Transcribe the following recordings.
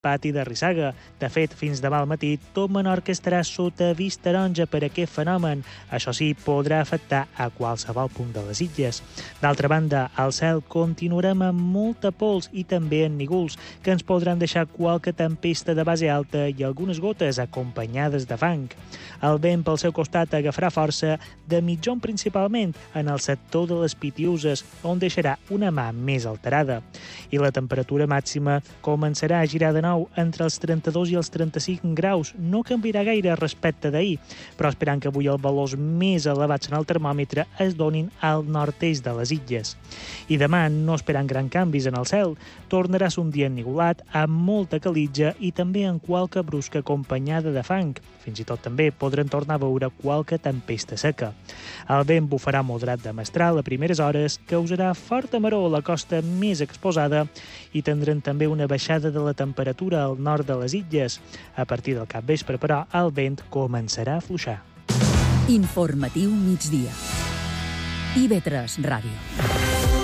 pati de Rissaga. De fet, fins demà al matí, tot Menorca estarà sota avís taronja per aquest fenomen. Això sí, podrà afectar a qualsevol punt de les Illes. D'altra banda, al cel continuarem amb molta pols i també en nígols, que ens podran deixar qualque tempesta de base alta i algunes gotes acompanyades de fang. El vent, pel seu costat, agafarà força de mitjon principalment en el sector de les Pitiuses, on deixarà una mà més alterada. I la temperatura màxima començarà a girar de nou entre els 32 i els 35 graus. No canviarà gaire respecte d'ahir, però esperant que avui els valors més elevats en el termòmetre es donin al nord-est de les Illes. I demà, no esperant grans canvis en el cel, tornarà a ser un dia ennigolat, amb molta calitja i també amb qualque brusca acompanyada de fang. Fins i tot també podrem tornar a veure qualque tempesta seca. El vent bufarà moderat de mestral a primeres hores, causarà forta maror a la costa més exposada i tindrem també una baixada de la temperatura al nord de les Illes. A partir del capvespre, però, el vent començarà a afluixar. Informatiu migdia. IB3 Ràdio.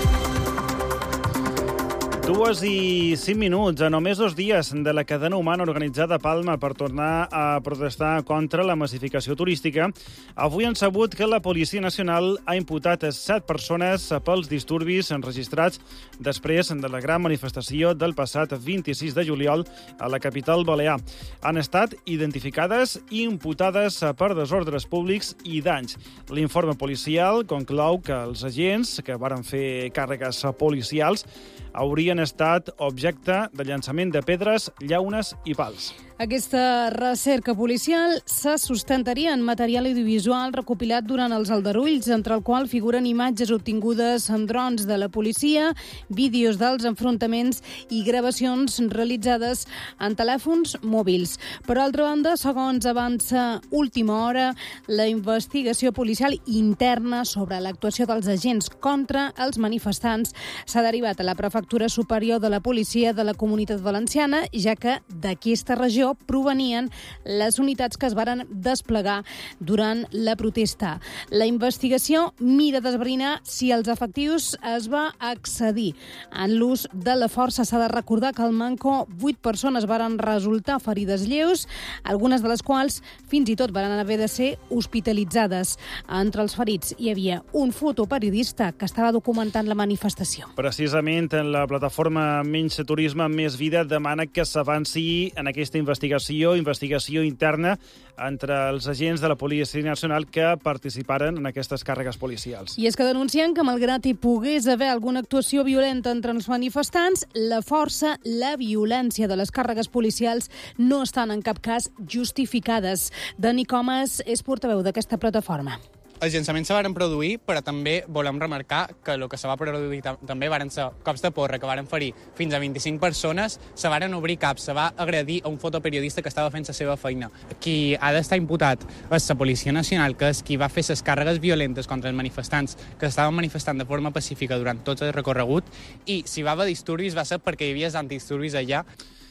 2:05, a només 2 dies de la cadena humana organitzada a Palma per tornar a protestar contra la massificació turística, avui han sabut que la Policia Nacional ha imputat 7 persones pels disturbis enregistrats després de la gran manifestació del passat 26 de juliol a la capital balear. Han estat identificades i imputades per desordres públics i danys. L'informe policial conclou que els agents que varen fer càrregues policials haurien estat objecte de llançament de pedres, llaunes i pals. Aquesta recerca policial se sustentaria en material audiovisual recopilat durant els aldarulls, entre el qual figuren imatges obtingudes amb drons de la policia, vídeos dels enfrontaments i gravacions realitzades en telèfons mòbils. Per altra banda, segons avança Última Hora, la investigació policial interna sobre l'actuació dels agents contra els manifestants s'ha derivat a la Prefectura Superior de la Policia de la Comunitat Valenciana, ja que d'aquesta regió provenien les unitats que es varen desplegar durant la protesta. La investigació mira d'esbrinar si els efectius es va excedir en l'ús de la força. S'ha de recordar que al Manco 8 persones varen resultar ferides lleus, algunes de les quals fins i tot varen haver de ser hospitalitzades. Entre els ferits hi havia un fotoperiodista que estava documentant la manifestació. Precisament, la plataforma Menys Turisme, Més Vida demana que s'avanci en aquesta investigació interna entre els agents de la Policia Nacional que participaren en aquestes càrregues policials. I és que denuncien que, malgrat hi pogués haver alguna actuació violenta entre els manifestants, la força, la violència de les càrregues policials no estan en cap cas justificades. Dani Comas és portaveu d'aquesta plataforma. Els llançaments se varen produir, però també volem remarcar que el que se va produir també varen ser cops de porra, que varen ferir fins a 25 persones, se varen obrir caps, se va agredir a un fotoperiodista que estava fent la seva feina. Qui ha d'estar imputat és la Policia Nacional, que és qui va fer les càrregues violentes contra els manifestants que estaven manifestant de forma pacífica durant tot el recorregut, i si va haver disturbis va ser perquè hi havia antidisturbis allà.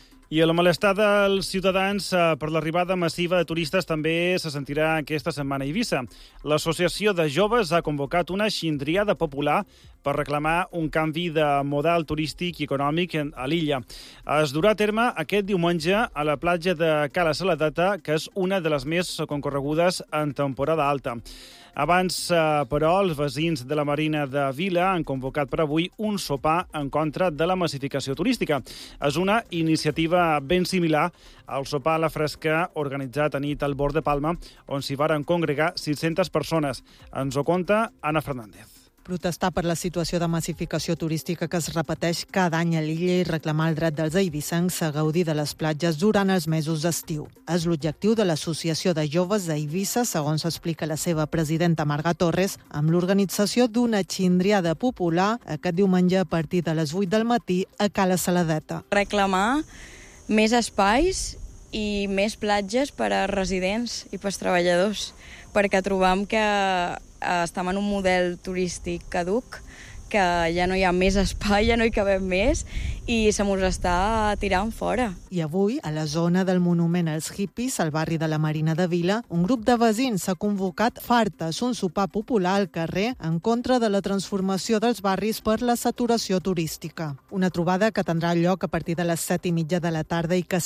I el malestar dels ciutadans per l'arribada massiva de turistes també se sentirà aquesta setmana a Eivissa. L'Associació de Joves ha convocat una xindriada popular per reclamar un canvi de model turístic i econòmic a l'illa. Es durà a terme aquest diumenge a la platja de Cala Saladeta, que és una de les més concorregudes en temporada alta. Abans, però, els veïns de la Marina de Vila han convocat per avui un sopar en contra de la massificació turística. És una iniciativa ben similar al sopar a la fresca organitzat a nit al Bord de Palma, on s'hi varen congregar 600 persones. Ens ho conta Anna Fernández. Protestar per la situació de massificació turística que es repeteix cada any a l'illa i reclamar el dret dels eivissencs a gaudir de les platges durant els mesos d'estiu. És l'objectiu de l'Associació de Joves d'Eivissa, segons explica la seva presidenta Marga Torres, amb l'organització d'una xindriada popular aquest diumenge a partir de les 8 del matí a Cala Saladeta. Reclamar més espais i més platges per a residents i per als treballadors, perquè trobam que estem en un model turístic caduc que ja no hi ha més espai, ja no hi cabem més i se mos està tirant fora. I avui, a la zona del monument als hippies, al barri de la Marina de Vila, un grup de veïns s'ha convocat Fartes, un sopar popular al carrer en contra de la transformació dels barris per la saturació turística. Una trobada que tindrà lloc a partir de les 7:30 de la tarda i que